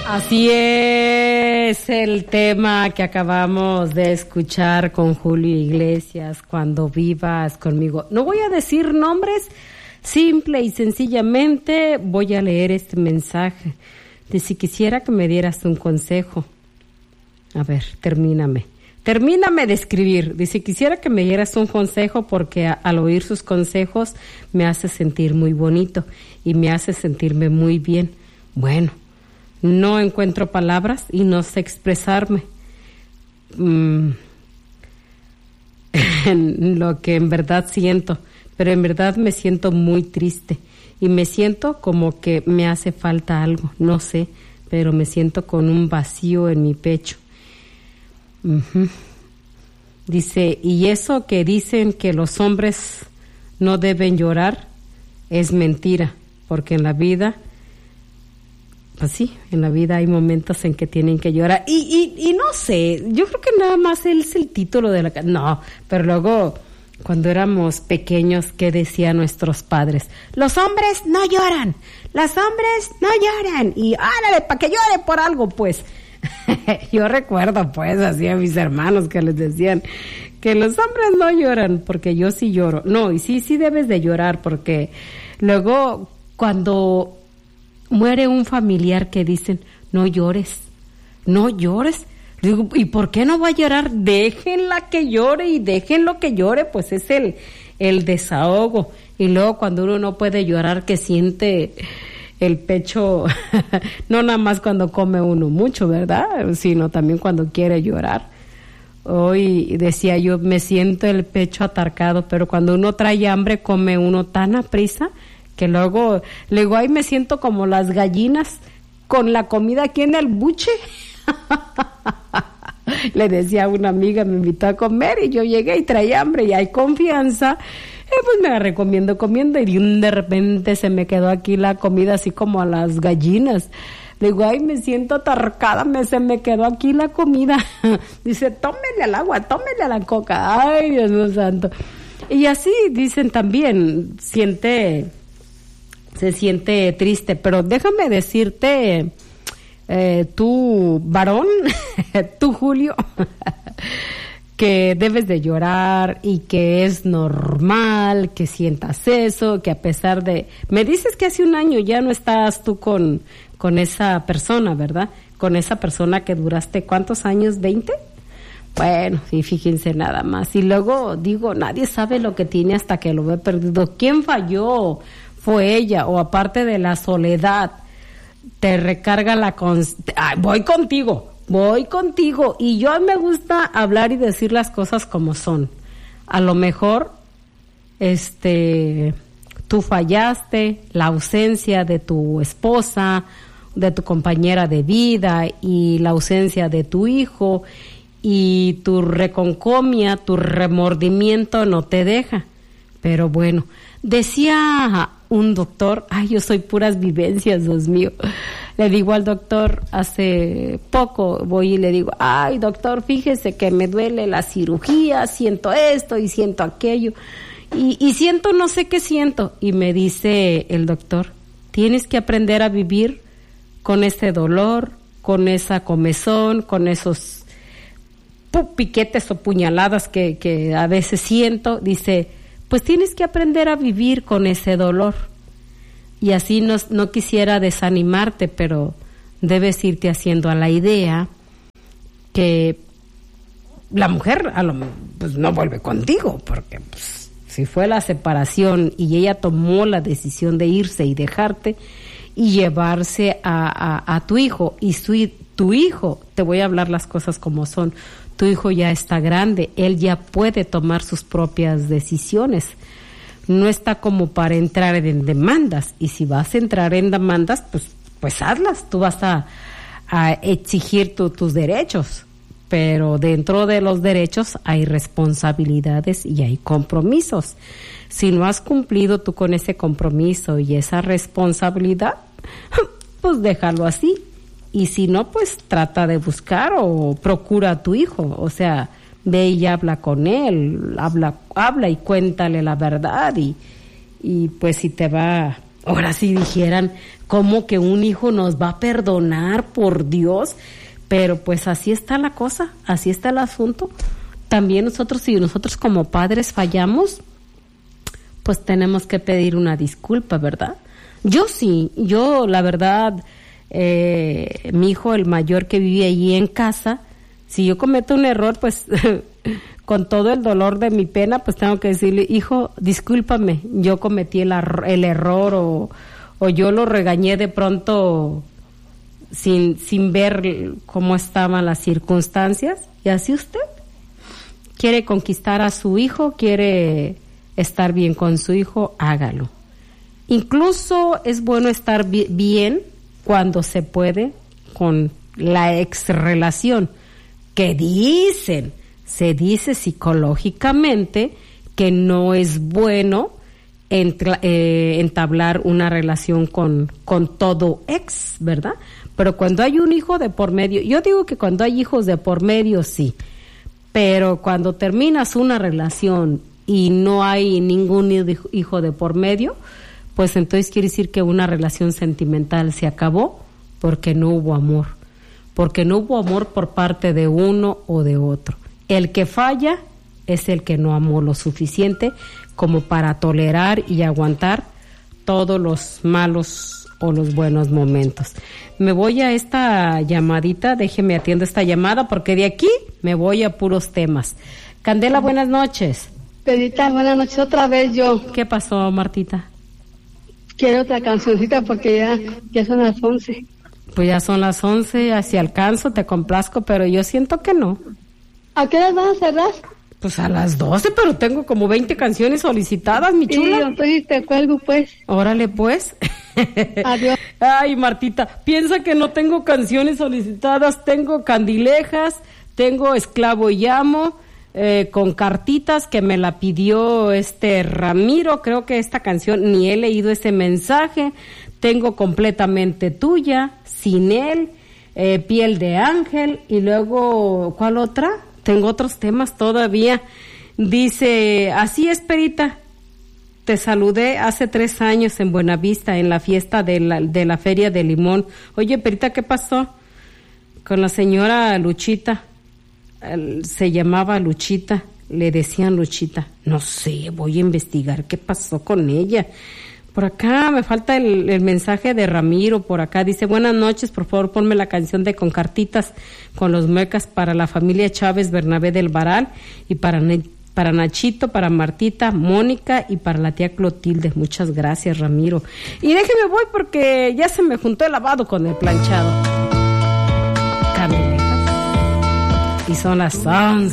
Así es el tema que acabamos de escuchar con Julio Iglesias, Cuando vivas conmigo. No voy a decir nombres, simple y sencillamente voy a leer este mensaje. De si quisiera que me dieras un consejo. A ver, termíname de escribir. Dice, quisiera que me dieras un consejo porque al oír sus consejos me hace sentir muy bonito y me hace sentirme muy bien. Bueno, no encuentro palabras y no sé expresarme lo que en verdad siento, pero en verdad me siento muy triste y me siento como que me hace falta algo, no sé, pero me siento con un vacío en mi pecho. Dice, y eso que dicen que los hombres no deben llorar es mentira, porque en la vida, pues sí, en la vida hay momentos en que tienen que llorar. Y no sé, yo creo que nada más es el título de la... No, pero luego, cuando éramos pequeños, ¿qué decían nuestros padres? Los hombres no lloran, los hombres no lloran. Y árale, para que llore por algo, pues. Yo recuerdo, pues, así a mis hermanos que les decían que los hombres no lloran, porque yo sí lloro. No, y sí debes de llorar, porque luego, cuando muere un familiar que dicen, no llores. Digo, ¿y por qué no va a llorar? Déjenla que llore y déjenlo que llore, pues es el desahogo. Y luego cuando uno no puede llorar, que siente el pecho, no nada más cuando come uno mucho, ¿verdad? Sino también cuando quiere llorar. Hoy decía yo, me siento el pecho atarcado, pero cuando uno trae hambre, come uno tan aprisa que luego ahí me siento como las gallinas con la comida aquí en el buche. Le decía a una amiga, me invitó a comer y yo llegué y traía hambre y hay confianza. Pues me agarré comiendo y de repente se me quedó aquí la comida así como a las gallinas. Le digo, ay, me siento atarcada, se me quedó aquí la comida. Dice, tómele al agua, tómele a la coca. Ay, Dios mío santo. Y así dicen también, se siente triste, pero déjame decirte, tú varón, tú Julio, que debes de llorar y que es normal que sientas eso, que a pesar de... Me dices que hace un año ya no estás tú con esa persona, ¿verdad? Con esa persona que duraste, ¿cuántos años? ¿20? Bueno, y fíjense nada más. Y luego digo, nadie sabe lo que tiene hasta que lo ve perdido. ¿Quién falló? Fue ella, o aparte de la soledad, te recarga voy contigo, y yo me gusta hablar y decir las cosas como son. A lo mejor, tú fallaste, la ausencia de tu esposa, de tu compañera de vida, y la ausencia de tu hijo, y tu reconcomia, tu remordimiento no te deja. Pero bueno, decía un doctor, ay, yo soy puras vivencias, Dios mío. Le digo al doctor, hace poco voy y le digo, ay, doctor, fíjese que me duele la cirugía, siento esto y siento aquello, y siento no sé qué siento. Y me dice el doctor, tienes que aprender a vivir con ese dolor, con esa comezón, con esos piquetes o puñaladas que a veces siento. Dice, pues tienes que aprender a vivir con ese dolor. Y así no quisiera desanimarte, pero debes irte haciendo a la idea que la mujer pues no vuelve contigo, porque pues, si fue la separación y ella tomó la decisión de irse y dejarte y llevarse a tu hijo, y tu hijo, te voy a hablar las cosas como son, tu hijo ya está grande, él ya puede tomar sus propias decisiones. No está como para entrar en demandas, y si vas a entrar en demandas, pues hazlas, tú vas a exigir tus derechos, pero dentro de los derechos hay responsabilidades y hay compromisos. Si no has cumplido tú con ese compromiso y esa responsabilidad, pues déjalo así, y si no, pues trata de buscar o procura a tu hijo, o sea, ve y habla con él, habla y cuéntale la verdad, y pues si te va Ahora sí dijeran, ¿cómo que un hijo nos va a perdonar, por Dios? Pero pues así está la cosa, así está el asunto. También nosotros, si nosotros como padres fallamos, pues tenemos que pedir una disculpa, ¿verdad? Yo la verdad, mi hijo, el mayor que vive allí en casa, si yo cometo un error, pues con todo el dolor de mi pena, pues tengo que decirle, hijo, discúlpame, yo cometí el error o yo lo regañé de pronto sin ver cómo estaban las circunstancias. Y así usted quiere conquistar a su hijo, quiere estar bien con su hijo, hágalo. Incluso es bueno estar bien cuando se puede con la ex relación, que se dice psicológicamente que no es bueno entablar una relación con todo ex, ¿verdad? Pero cuando hay un hijo de por medio, yo digo que cuando hay hijos de por medio, sí, pero cuando terminas una relación y no hay ningún hijo de por medio, pues entonces quiere decir que una relación sentimental se acabó porque no hubo amor. Porque no hubo amor por parte de uno o de otro. El que falla es el que no amó lo suficiente como para tolerar y aguantar todos los malos o los buenos momentos. Me voy a esta llamadita, déjeme atiendo esta llamada porque de aquí me voy a puros temas. Candela, buenas noches. Pedita, buenas noches otra vez yo. ¿Qué pasó, Martita? Quiero otra cancioncita porque ya son las 11. Pues ya son las 11, así alcanzo, te complazco, pero yo siento que no. ¿A qué horas van a cerrar? Pues a las 12, pero tengo como 20 canciones solicitadas, mi chula. Sí, entonces te cuelgo, pues. Órale, pues. Adiós. Ay, Martita, piensa que no tengo canciones solicitadas, tengo Candilejas, tengo Esclavo y Amo, con cartitas que me la pidió Ramiro, creo que esta canción, ni he leído ese mensaje, tengo Completamente Tuya, Sin Él, Piel de Ángel, y luego, ¿cuál otra? Tengo otros temas todavía. Dice, así es, Perita, te saludé hace 3 años en Buenavista, en la fiesta de la Feria de Limón. Oye, Perita, ¿qué pasó con la señora Luchita? Se llamaba Luchita, le decían Luchita. No sé, voy a investigar qué pasó con ella. Por acá me falta el mensaje de Ramiro. Por acá dice, buenas noches, por favor ponme la canción de Con Cartitas con los Mecas para la familia Chávez Bernabé del Varal y para Nachito, para Martita, Mónica y para la tía Clotilde. Muchas gracias, Ramiro. Y déjeme voy porque ya se me juntó el lavado con el planchado. Y son las 11.